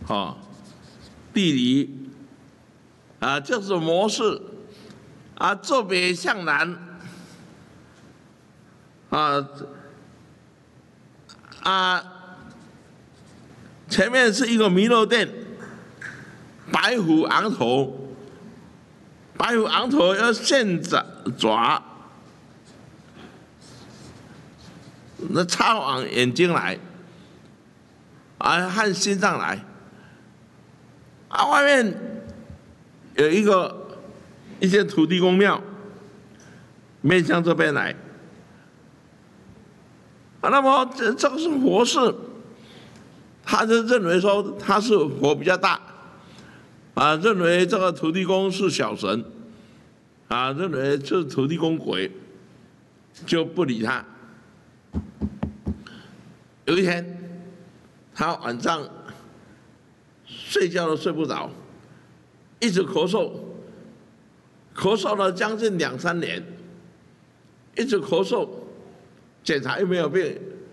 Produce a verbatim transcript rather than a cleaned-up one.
哦，地理啊，就是模式啊，坐北向南啊啊，前面是一个弥勒殿，白虎昂头，白虎昂头要现爪爪，那插往眼睛来，啊，和心脏来。啊，外面有一个一些土地公庙，面向这边来。啊，那么这这个是佛事，他就认为说他是佛比较大，啊，认为这个土地公是小神，啊，认为是土地公鬼，就不理他。有一天，他晚上睡觉都睡不着，一直咳嗽，咳嗽了将近两三年，一直咳嗽，检查又没有病，